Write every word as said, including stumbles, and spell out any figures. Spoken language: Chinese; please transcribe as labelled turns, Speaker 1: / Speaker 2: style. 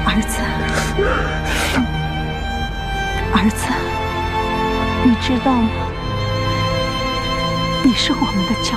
Speaker 1: 儿子，儿子，你知道吗？你是我们的骄